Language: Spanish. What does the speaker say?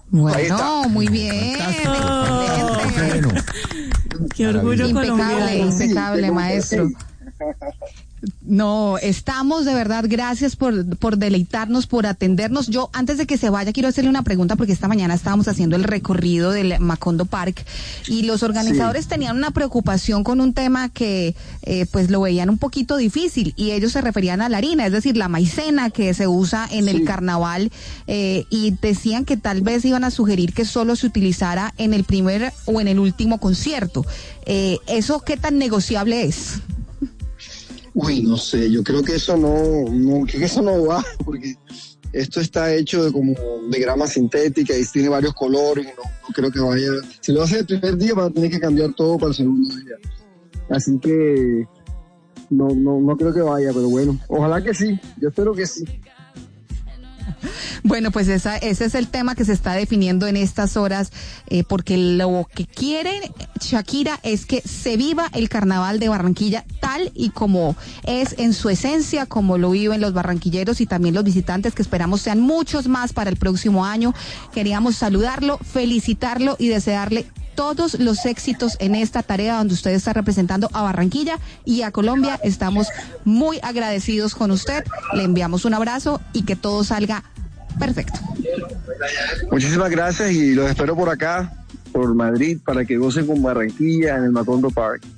Bueno, muy bien. Bueno. Qué orgullo colombiano. Impecable, maestro. No, estamos de verdad, gracias por deleitarnos, por atendernos. Yo, antes de que se vaya, quiero hacerle una pregunta porque esta mañana estábamos haciendo el recorrido del Macondo Park y los organizadores tenían una preocupación con un tema que pues lo veían un poquito difícil y ellos se referían a la harina, es decir, la maicena que se usa en el carnaval, y decían que tal vez iban a sugerir que solo se utilizara en el primer o en el último concierto. ¿Eso qué tan negociable es? Uy, no sé, yo creo que eso creo que eso no va, porque esto está hecho de grama sintética y tiene varios colores, no creo que vaya. Si lo hace el primer día, va a tener que cambiar todo para el segundo día. Así que no creo que vaya, pero bueno, ojalá que sí, yo espero que sí. Bueno, pues ese es el tema que se está definiendo en estas horas, porque lo que quiere Shakira es que se viva el carnaval de Barranquilla tal y como es en su esencia, como lo viven los barranquilleros y también los visitantes, que esperamos sean muchos más para el próximo año. Queríamos saludarlo, felicitarlo y desearle todos los éxitos en esta tarea donde usted está representando a Barranquilla y a Colombia. Estamos muy agradecidos con usted, le enviamos un abrazo y que todo salga perfecto. Muchísimas gracias y los espero por acá, por Madrid, para que gocen con Barranquilla en el Macondo Park.